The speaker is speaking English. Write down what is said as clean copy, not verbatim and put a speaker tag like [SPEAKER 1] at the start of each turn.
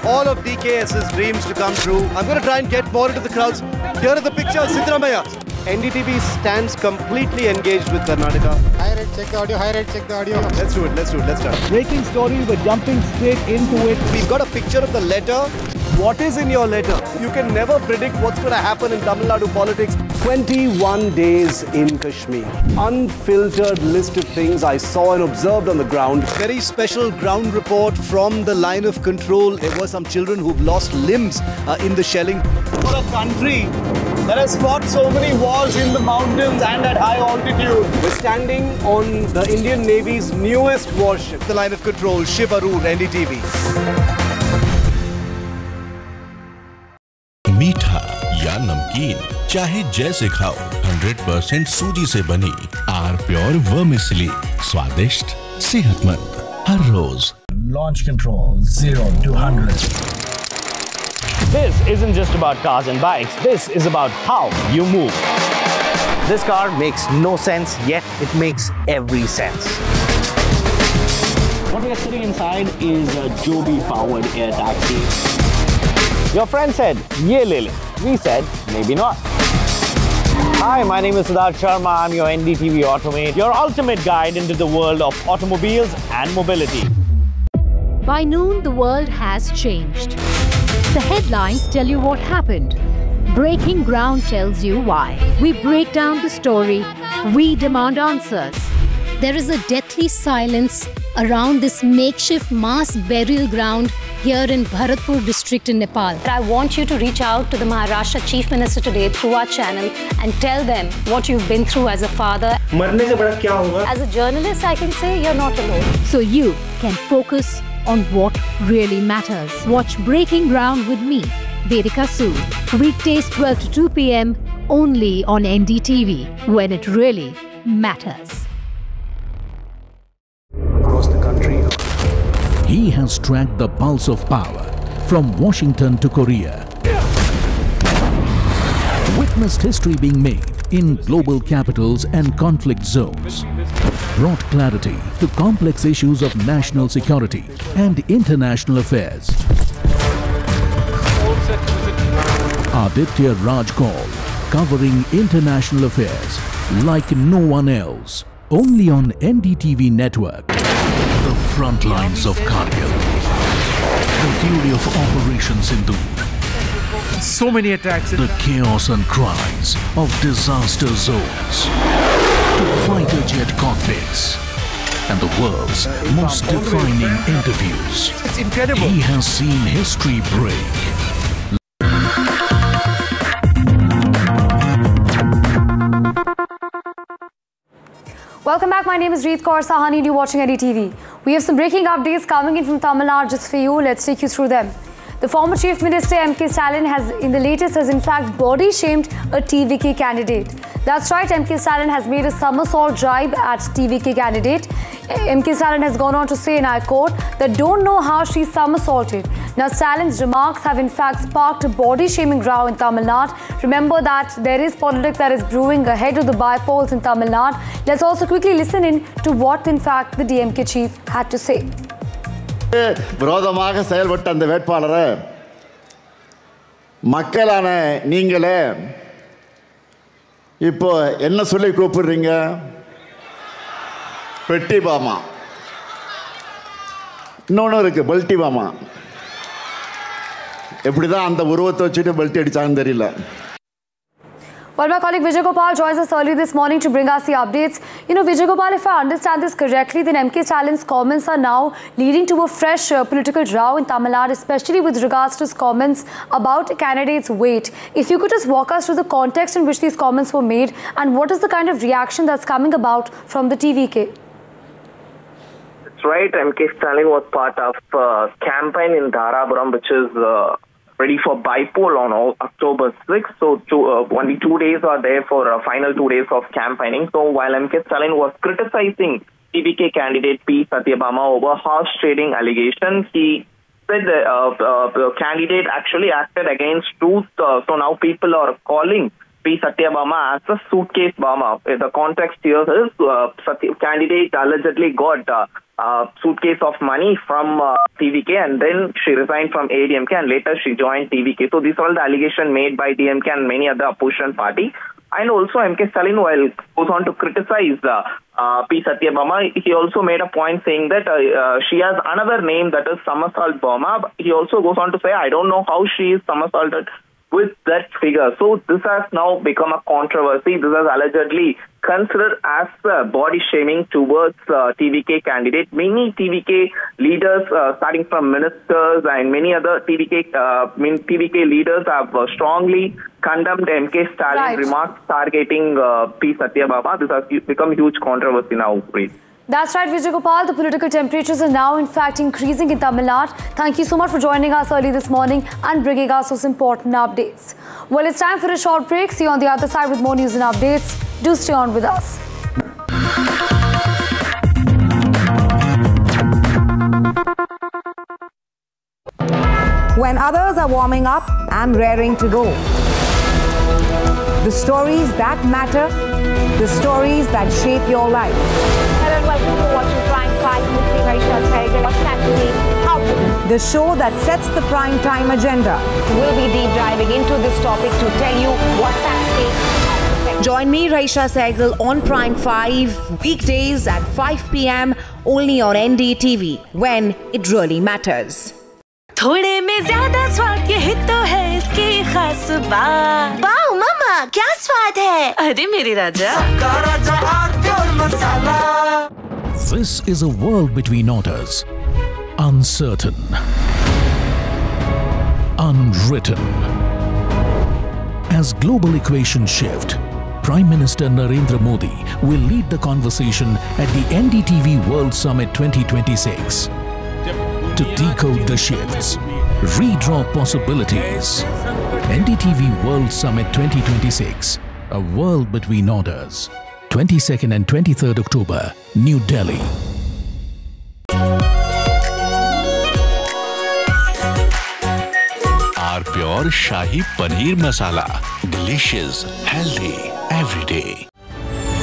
[SPEAKER 1] all of DKS's dreams to come true. I'm going to try and get more into the crowds. Here are the pictures, Siddaramaiah. NDTV stands completely engaged with Karnataka.
[SPEAKER 2] High rate, check the audio. High rate, check the audio.
[SPEAKER 1] Let's do it. Let's start.
[SPEAKER 3] Breaking story, we're jumping straight into it.
[SPEAKER 1] We've got a picture of the letter. What is in your letter? You can never predict what's going to happen in Tamil Nadu politics. 21 days in Kashmir. Unfiltered list of things I saw and observed on the ground. Very special ground report from the line of control. There were some children who've lost limbs in the shelling. For a country that has fought so many wars in the mountains and at high altitude. We're standing on the Indian Navy's newest warship. The line of control, Shiv Arur, NDTV.
[SPEAKER 4] मीठा या नमकीन चाहे जैसे खाओ 100% सूजी से बनी are pure vermicelli स्वादिष्ट सेहतमंद हर रोज
[SPEAKER 5] Launch control 0 to 100.
[SPEAKER 6] This isn't just about cars and bikes. This is about how you move. This car makes no sense, yet it makes every sense. What we are sitting inside is a Joby-powered air taxi. Your friend said, "Ye le le." We said, maybe not. Hi, my name is Siddharth Sharma. I'm your NDTV Automate, your ultimate guide into the world of automobiles and mobility.
[SPEAKER 7] By noon, the world has changed. The headlines tell you what happened. Breaking ground tells you why. We break down the story. We demand answers.
[SPEAKER 8] There is a deathly silence around this makeshift mass burial ground here in Bharatpur district in Nepal. I want you to reach out to the Maharashtra Chief Minister today through our channel and tell them what you've been through as a father. As a journalist, I can say you're not alone.
[SPEAKER 7] So you can focus on what really matters. Watch Breaking Ground with me, Vedika Sood. Weekdays 12 to 2 p.m. only on NDTV, when it really matters.
[SPEAKER 1] Across the country.
[SPEAKER 9] He has tracked the pulse of power from Washington to Korea. Witnessed history being made in global capitals and conflict zones. Brought clarity to complex issues of national security and international affairs. Aditya Raj Kaul, covering international affairs like no one else. Only on NDTV network.
[SPEAKER 4] The front lines of Kargil, the fury of Operation Sindoor,
[SPEAKER 5] So many attacks.
[SPEAKER 4] the chaos and cries of disaster zones, to fighter jet cockpits, and the world's most defining interviews.
[SPEAKER 5] It's incredible.
[SPEAKER 4] He has seen history break.
[SPEAKER 10] Welcome back. My name is Reet Kaur Sahani and you're watching NDTV. We have some breaking updates coming in from Tamil Nadu just for you. Let's take you through them. The former Chief Minister M.K. Stalin has in fact body shamed a TVK candidate. That's right, M.K. Stalin has made a somersault jibe at TVK candidate. M.K. Stalin has gone on to say, and I quote, that don't know how she somersaulted. Now, Stalin's remarks have in fact sparked a body-shaming row in Tamil Nadu. Remember that there is politics that is brewing ahead of the by-polls in Tamil Nadu. Let's also quickly listen in to what in fact the DMK chief had to say.
[SPEAKER 11] விரோதமாக செயல்பட்ட அந்த வேட்பாளரை மக்களான நீங்களே இப்போ என்ன சொல்லி கூப்பிடுறீங்க? பெட்டி பாமா. இன்னொன்று இருக்கு, பெல்ட்டி பாமா. எப்படி தான் அந்த உருவத்தை வச்சுட்டு பெல்ட்டி அடிச்சாங்கன்னு தெரியல.
[SPEAKER 10] Well, my colleague Vijay Gopal joins us early this morning to bring us the updates. You know, Vijay Gopal, if I understand this correctly, then M.K. Stalin's comments are now leading to a fresh political row in Tamil Nadu, especially with regards to his comments about candidates' weight. If you could just walk us through the context in which these comments were made and what is the kind of reaction that's coming about from the TVK?
[SPEAKER 12] That's right. M.K. Stalin was part of a campaign in Dharapuram, which is ready for by-poll on October 6th. So only 2 days are there for final 2 days of campaigning. So while M.K. Stalin was criticizing TVK candidate P. Satyabama over horse trading allegations, he said the candidate actually acted against truth. So now people are calling P. Satyabama as a suitcase Bama. The context here is candidate allegedly got suitcase of money from TVK, and then she resigned from ADMK, and later she joined TVK. So these are all the allegations made by DMK and many other opposition party. And also MK Stalin, while goes on to criticize P. Satyabama, he also made a point saying that she has another name, that is Somersault Burma. He also goes on to say, I don't know how she is somersaulted with that figure. So this has now become a controversy. This is allegedly considered as body shaming towards TVK candidate. Many TVK leaders, starting from ministers and many other TVK leaders, have strongly condemned MK Stalin remarks targeting P. Satyabama. This has become a huge controversy now.
[SPEAKER 10] That's right, Vijay Gopal. The political temperatures are now, in fact, increasing in Tamil Nadu. Thank you so much for joining us early this morning and bringing us those important updates. Well, it's time for a short break. See you on the other side with more news and updates. Do stay on with us.
[SPEAKER 13] When others are warming up, I'm raring to go. The stories that matter, the stories that shape your life.
[SPEAKER 14] Hello and welcome to watching Prime 5 with me, Raisha Sehgal. What's actually happening?
[SPEAKER 13] The show that sets the prime time agenda.
[SPEAKER 14] We'll be deep diving into this topic to tell you what's actually happening.
[SPEAKER 13] Join me, Raisha Sehgal, on Prime 5, weekdays at 5 p.m. only on NDTV, when it really matters.
[SPEAKER 15] थोड़े में ज्यादा स्वाद ये तो है इसकी खास बात। वाओ मामा, क्या स्वाद है? अरे मेरे राजा।
[SPEAKER 9] This is a world between orders, uncertain, unwritten. As global equations shift, Prime Minister Narendra Modi will lead the conversation at the NDTV World Summit 2026. To decode the shifts, redraw possibilities. NDTV World Summit 2026, a world between orders. 22nd and 23rd October, New Delhi.
[SPEAKER 4] Our Pure Shahi Paneer Masala. Delicious, healthy, every day.